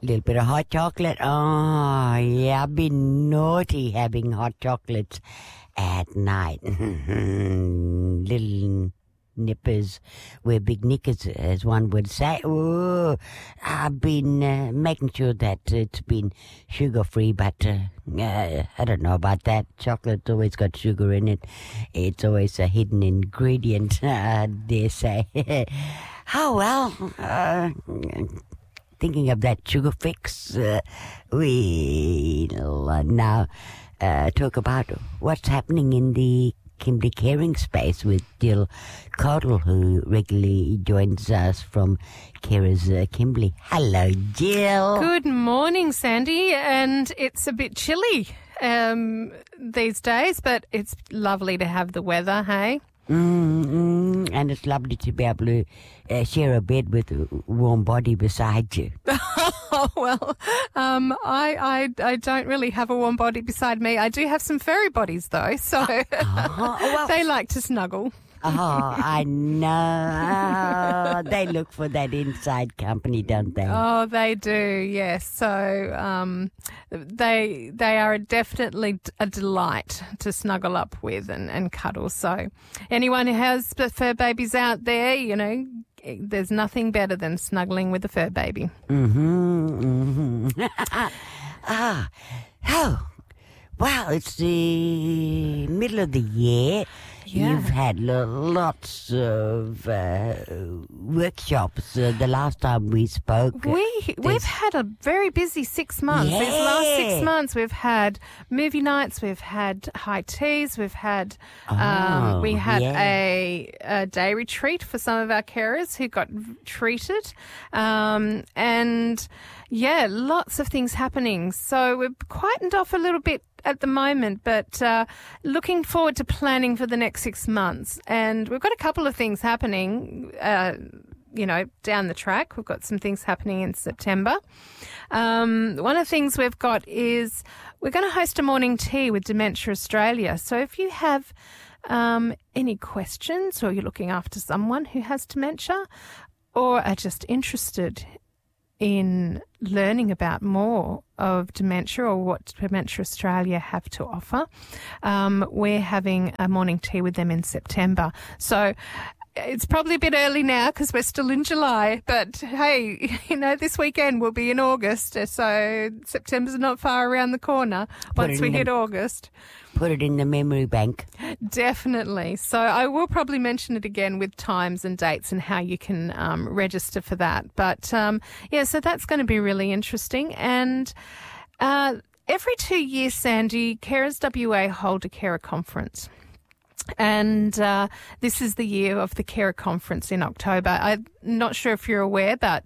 Little bit of hot chocolate. Oh, yeah, I've been naughty having hot chocolates at night. Little nippers were big knickers, as one would say. Oh, I've been making sure that it's been sugar-free, but I don't know about that. Chocolate's always got sugar in it. It's always a hidden ingredient, I dare say. Oh, well, thinking of that sugar fix, we'll now talk about what's happening in the Kimberley Caring space with Jill Caudle, who regularly joins us from Carers Kimberley. Hello, Jill. Good morning, Sandy. And it's a bit chilly these days, but it's lovely to have the weather, hey? And it's lovely to be able to share a bed with a warm body beside you. Oh, well, I don't really have a warm body beside me. I do have some furry bodies, though, so well, they like to snuggle. Oh, I know. They look for that inside company, don't they? Oh, they do, yes. So they are definitely a delight to snuggle up with and cuddle. So anyone who has fur babies out there, you know, there's nothing better than snuggling with a fur baby. Oh, well, it's the middle of the year. Yeah. You've had lots of workshops the last time we spoke. We've had a very busy 6 months. Yeah. These last 6 months, we've had movie nights, we've had high teas, we had a day retreat for some of our carers who got treated, and yeah, lots of things happening. So we've quietened off a little bit at the moment, but looking forward to planning for the next 6 months. And we've got a couple of things happening, down the track. We've got some things happening in September. One of the things we've got is we're going to host a morning tea with Dementia Australia. So if you have any questions, or you're looking after someone who has dementia, or are just interested in learning about more of dementia or what Dementia Australia have to offer, we're having a morning tea with them in September. So it's probably a bit early now because we're still in July, but hey, this weekend we'll be in August, so September's not far around the corner once we hit August. Put it in the memory bank. Definitely. So I will probably mention it again with times and dates and how you can register for that. But so that's going to be really interesting. And every 2 years, Sandy, Carers WA hold a carer conference. And this is the year of the carer conference in October. I'm not sure if you're aware, but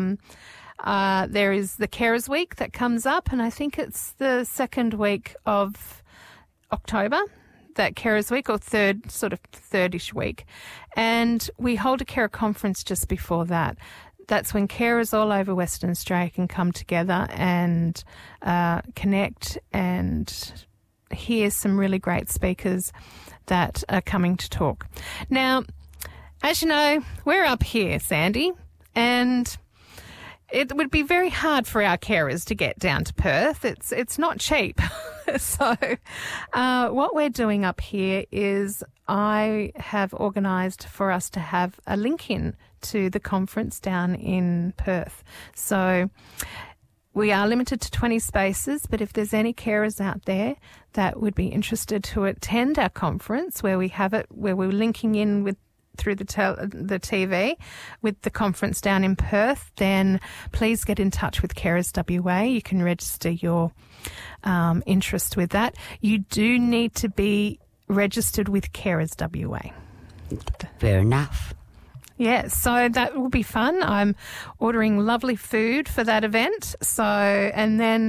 there is the Carers Week that comes up, and I think it's the second week of October, that Carers Week, or third-ish week. And we hold a carer conference just before that. That's when carers all over Western Australia can come together and connect and hear some really great speakers that are coming to talk. Now, as you know, we're up here, Sandy, and it would be very hard for our carers to get down to Perth. It's not cheap. So what we're doing up here is I have organised for us to have a link in to the conference down in Perth. So we are limited to 20 spaces, but if there's any carers out there that would be interested to attend our conference, where we have it, where we're linking in with through the TV with the conference down in Perth, then please get in touch with Carers WA. You can register your interest with that. You do need to be registered with Carers WA. Fair enough. Yeah, so that will be fun. I'm ordering lovely food for that event. So, and then,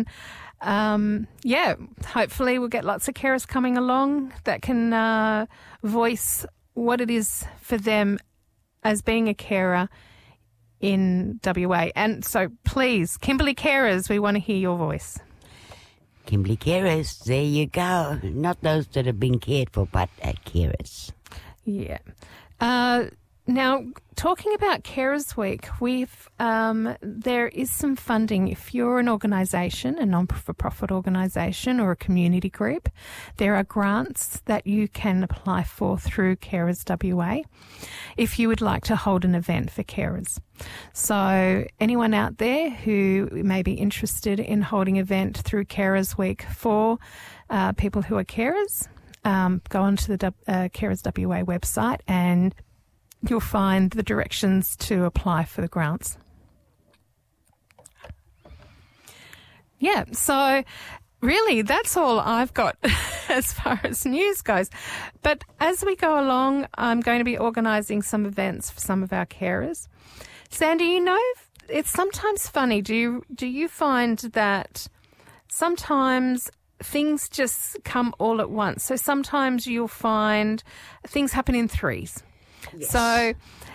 hopefully we'll get lots of carers coming along that can voice what it is for them as being a carer in WA. And so please, Kimberley Carers, we want to hear your voice. Kimberley Carers, there you go. Not those that have been cared for, but carers. Yeah. Now, talking about Carers Week, there is some funding. If you're an organisation, a non-for-profit organisation or a community group, there are grants that you can apply for through Carers WA if you would like to hold an event for carers. So anyone out there who may be interested in holding an event through Carers Week for people who are carers, go onto the Carers WA website and you'll find the directions to apply for the grants. Yeah, so really that's all I've got as far as news goes. But as we go along, I'm going to be organising some events for some of our carers. Sandy, you know, it's sometimes funny. Do you find that sometimes things just come all at once? So sometimes you'll find things happen in threes. Yes. So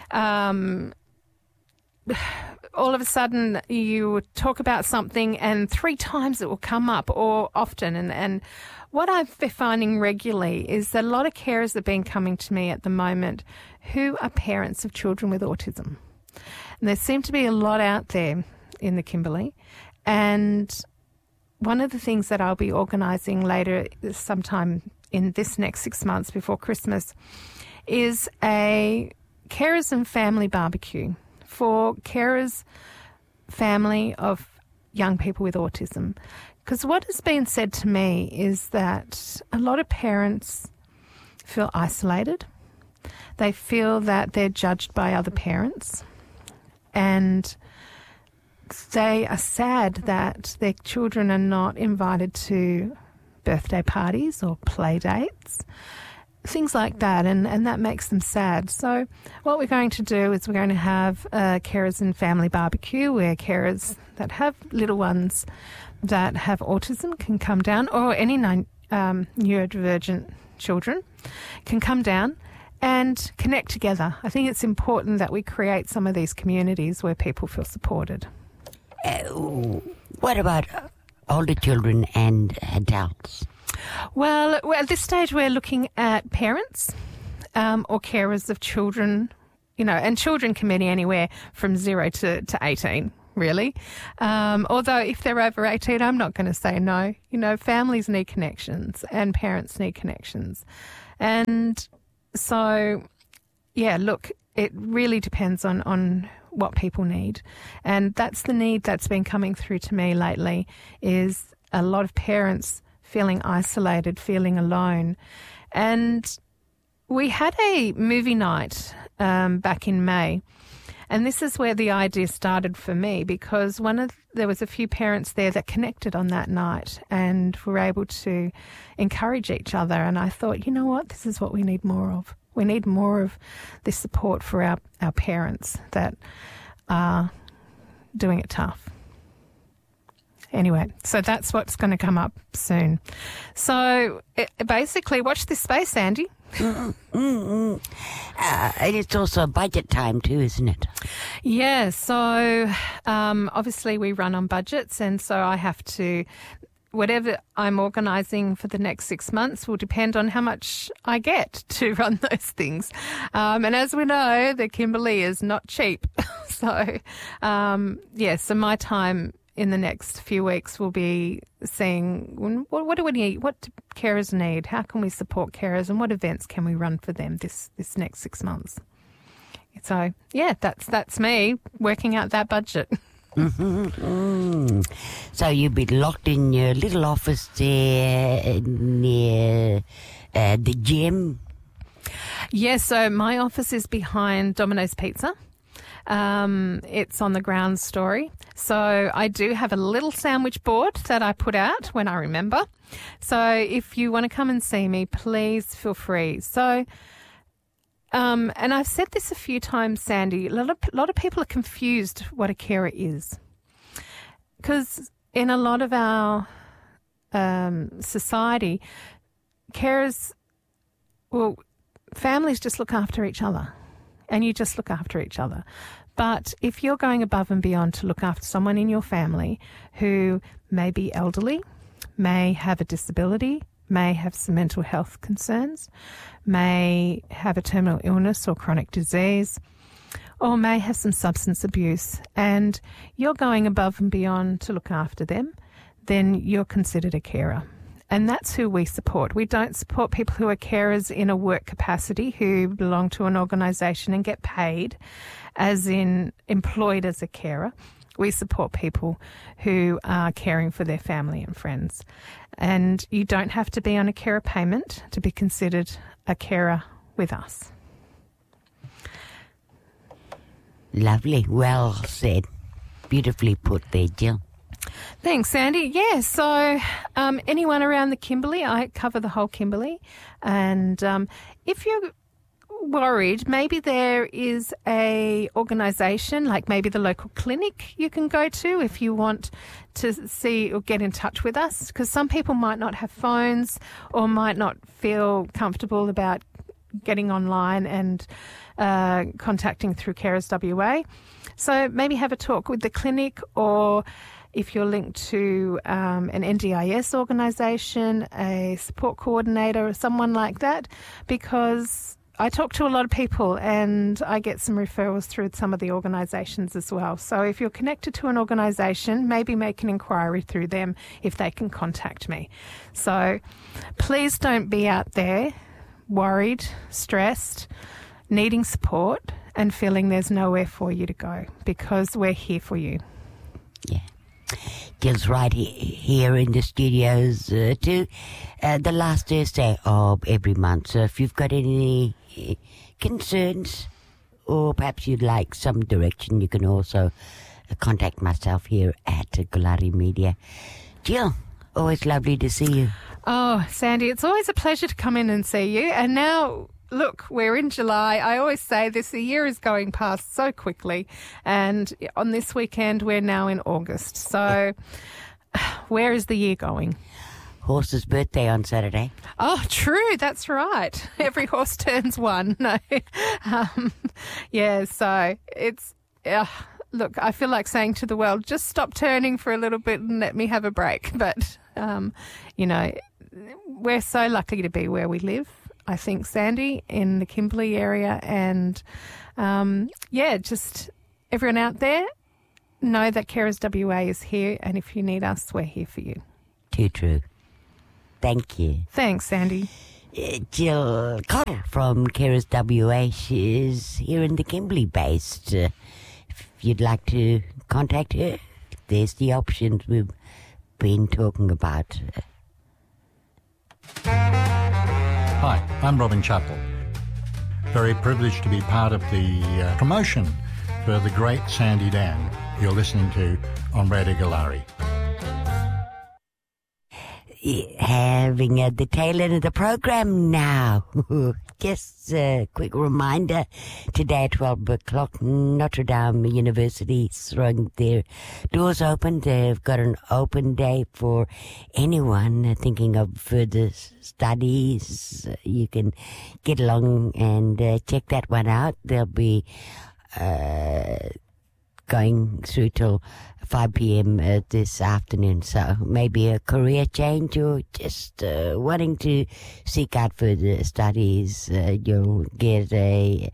all of a sudden you talk about something and 3 times it will come up, or often. And what I've been finding regularly is that a lot of carers have been coming to me at the moment who are parents of children with autism. And there seem to be a lot out there in the Kimberley. And one of the things that I'll be organising later, sometime in this next 6 months before Christmas, is a carers and family barbecue for carers, family of young people with autism. Because what has been said to me is that a lot of parents feel isolated. They feel that they're judged by other parents, and they are sad that their children are not invited to birthday parties or play dates, things like that, and that makes them sad. So what we're going to do is we're going to have a carers and family barbecue where carers that have little ones that have autism can come down, or any neurodivergent children can come down and connect together. I think it's important that we create some of these communities where people feel supported. What about older children and adults? Well, at this stage we're looking at parents or carers of children, you know, and children can be anywhere from 0 to 18, really. Although if they're over 18, I'm not going to say no. You know, families need connections and parents need connections. And so, yeah, look, it really depends on what people need. And that's the need that's been coming through to me lately, is a lot of parents feeling isolated, feeling alone. And we had a movie night back in May, and this is where the idea started for me, because there was a few parents there that connected on that night and were able to encourage each other. And I thought, you know what, this is what we need more of. We need more of this support for our parents that are doing it tough. Anyway, so that's what's going to come up soon. So basically, watch this space, Andy. And it's also budget time too, isn't it? Yeah, so obviously we run on budgets, and so I have to, whatever I'm organising for the next 6 months will depend on how much I get to run those things. And as we know, the Kimberley is not cheap. So, so my time in the next few weeks we'll be seeing what do we need, what do carers need, how can we support carers, and what events can we run for them this next 6 months. So, yeah, that's me working out that budget. So you'll be locked in your little office there near the gym? Yes, so my office is behind Domino's Pizza. It's on the ground story. So I do have a little sandwich board that I put out when I remember. So if you want to come and see me, please feel free. So, and I've said this a few times, Sandy, a lot of people are confused what a carer is. Because in a lot of our society, carers, well, families just look after each other. And you just look after each other. But if you're going above and beyond to look after someone in your family who may be elderly, may have a disability, may have some mental health concerns, may have a terminal illness or chronic disease, or may have some substance abuse, and you're going above and beyond to look after them, then you're considered a carer. And that's who we support. We don't support people who are carers in a work capacity who belong to an organisation and get paid, as in employed as a carer. We support people who are caring for their family and friends. And you don't have to be on a carer payment to be considered a carer with us. Lovely. Well said. Beautifully put there, Jill. Thanks, Sandy. Yeah, so anyone around the Kimberley, I cover the whole Kimberley. And if you're worried, maybe there is a organisation, like maybe the local clinic you can go to if you want to see or get in touch with us, because some people might not have phones or might not feel comfortable about getting online and contacting through Carers WA. So maybe have a talk with the clinic, or if you're linked to an NDIS organisation, a support coordinator or someone like that, because I talk to a lot of people and I get some referrals through some of the organisations as well. So if you're connected to an organisation, maybe make an inquiry through them if they can contact me. So please don't be out there worried, stressed, needing support and feeling there's nowhere for you to go, because we're here for you. Yeah. Jill's right here in the studios too, the last Thursday of every month. So if you've got any concerns or perhaps you'd like some direction, you can also contact myself here at Galari Media. Jill, always lovely to see you. Oh, Sandy, it's always a pleasure to come in and see you. And now, look, we're in July. I always say this, the year is going past so quickly. And on this weekend, we're now in August. So where is the year going? Horse's birthday on Saturday. Oh, true. That's right. Every horse turns one. No. Yeah, so it's... look, I feel like saying to the world, just stop turning for a little bit and let me have a break. But, you know, we're so lucky to be where we live, I think, Sandy, in the Kimberley area. And, yeah, just everyone out there, know that Carers WA is here. And if you need us, we're here for you. Too true. Thank you. Thanks, Sandy. Jill Cottle from Carers WA. She is here in the Kimberley based. If you'd like to contact her, there's the options we've been talking about. Hi, I'm Robin Chappell. Very privileged to be part of the promotion for the great Sandy Dan you're listening to on Radio Galari. Having the tail end of the program now. Just a quick reminder, today at 12 o'clock, Notre Dame University is throwing their doors open. They've got an open day for anyone thinking of further studies. You can get along and check that one out. They'll be going through till 5 p.m. This afternoon. So maybe a career change or just wanting to seek out further studies. You'll get a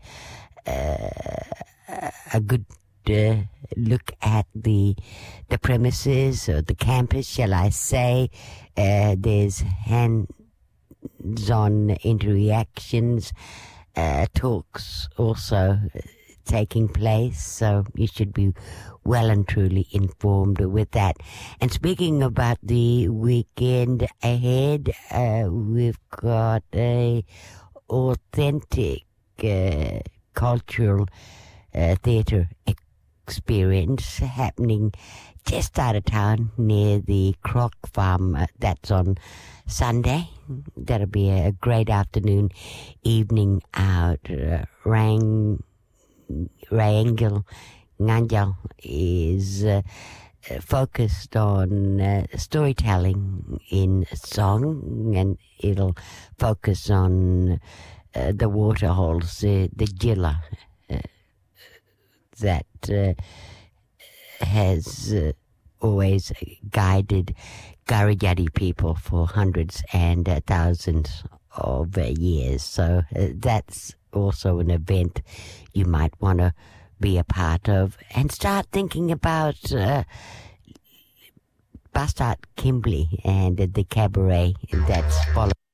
good look at the premises or the campus, shall I say. There's hands-on interactions, talks also taking place, so you should be well and truly informed with that. And speaking about the weekend ahead, we've got a authentic cultural theatre experience happening just out of town near the Croc Farm. That's on Sunday. That'll be a great afternoon, evening out. Rayangel Nganjal is focused on storytelling in song, and it'll focus on the waterholes, the Jilla that has always guided Gurriyadi people for hundreds and thousands of years. So that's also an event you might want to be a part of, and start thinking about Bastard Kimberley and the cabaret that's followed.